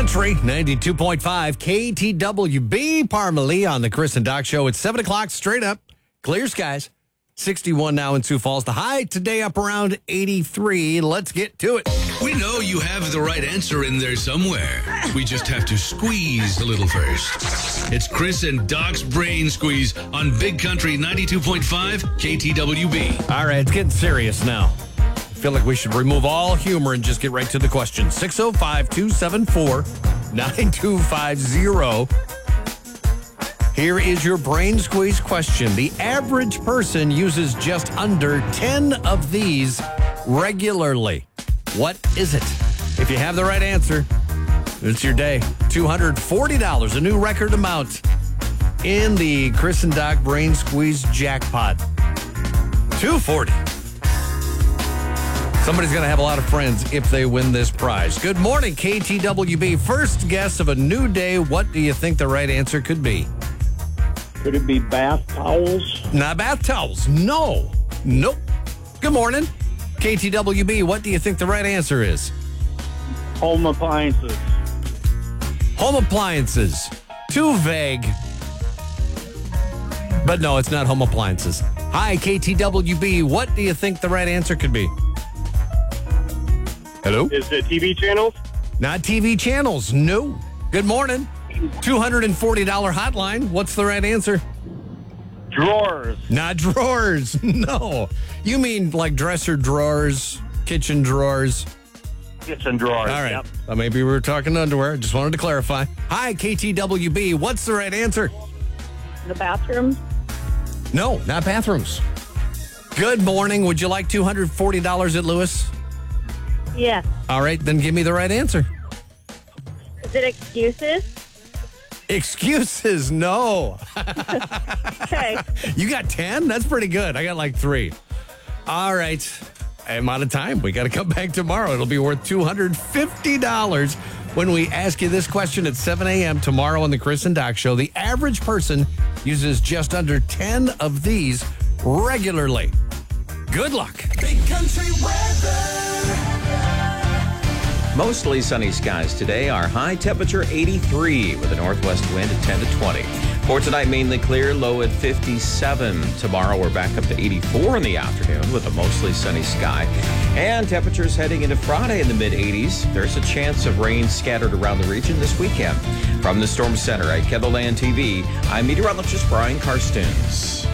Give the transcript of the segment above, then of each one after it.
Country 92.5 KTWB Parmalee on the Chris and Doc Show. It's 7 o'clock straight up. Clear skies. 61 now in Sioux Falls. The high today up around 83. Let's get to it. We know you have the right answer in there somewhere. We just have to squeeze a little first. It's Chris and Doc's Brain Squeeze on Big Country 92.5 KTWB. All right, it's getting serious now. I feel like we should remove all humor and just get right to the question. 605-274-9250. Here is your brain squeeze question. The average person uses just under 10 of these regularly. What is it? If you have the right answer, it's your day. $240, a new record amount in the Chris and Doc Brain Squeeze jackpot. $240. Somebody's going to have a lot of friends if they win this prize. Good morning, KTWB. First guess of a new day. What do you think the right answer could be? Could it be bath towels? Not bath towels. No. Nope. Good morning, KTWB. What do you think the right answer is? Home appliances. Home appliances. Too vague. But no, it's not home appliances. Hi, KTWB. What do you think the right answer could be? Hello? Is it TV channels? Not TV channels. No. Good morning. $240 hotline. What's the right answer? Drawers. Not drawers. No. You mean like dresser drawers, kitchen drawers? Kitchen drawers. All right. Yep. Maybe we were talking underwear. Just wanted to clarify. Hi, KTWB. What's the right answer? The bathroom? No, not bathrooms. Good morning. Would you like $240 at Lewis? Yeah. All right, then give me the right answer. Is it excuses? Excuses, no. Okay. You got 10? That's pretty good. I got like 3. All right. I'm out of time. We got to come back tomorrow. It'll be worth $250 when we ask you this question at 7 a.m. tomorrow on the Chris and Doc Show. The average person uses just under 10 of these regularly. Good luck. Big Country weather. Mostly sunny skies today. Our high temperature 83 with a northwest wind at 10 to 20. For tonight, mainly clear, low at 57. Tomorrow, we're back up to 84 in the afternoon with a mostly sunny sky. And temperatures heading into Friday in the mid-80s. There's a chance of rain scattered around the region this weekend. From the Storm Center at KENDLELAND TV, I'm meteorologist Brian Karstens.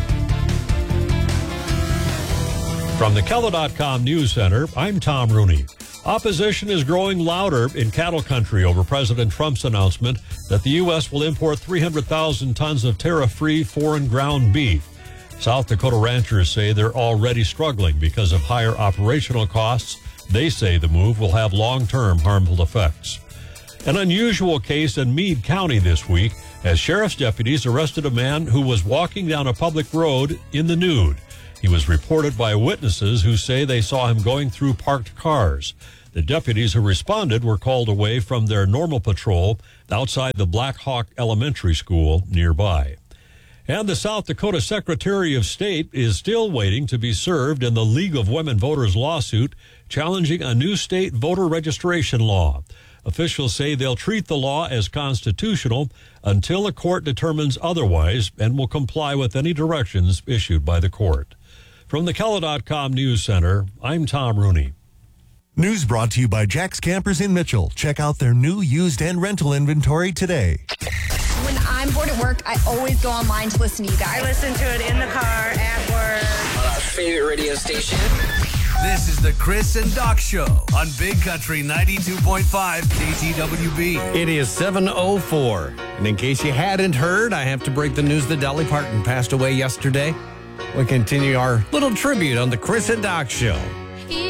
From the KELO.com News Center, I'm Tom Rooney. Opposition is growing louder in cattle country over President Trump's announcement that the U.S. will import 300,000 tons of tariff-free foreign ground beef. South Dakota ranchers say they're already struggling because of higher operational costs. They say the move will have long-term harmful effects. An unusual case in Meade County this week as sheriff's deputies arrested a man who was walking down a public road in the nude. He was reported by witnesses who say they saw him going through parked cars. The deputies who responded were called away from their normal patrol outside the Black Hawk Elementary School nearby. And the South Dakota Secretary of State is still waiting to be served in the League of Women Voters lawsuit challenging a new state voter registration law. Officials say they'll treat the law as constitutional until a court determines otherwise and will comply with any directions issued by the court. From the KELO.com News Center, I'm Tom Rooney. News brought to you by Jack's Campers in Mitchell. Check out their new used and rental inventory today. When I'm bored at work, I always go online to listen to you guys. I listen to it in the car, at work. On our favorite radio station. This is the Chris and Doc Show on Big Country 92.5 KTWB. It is 7:04. And in case you hadn't heard, I have to break the news that Dolly Parton passed away yesterday. We continue our little tribute on the Chris and Doc Show.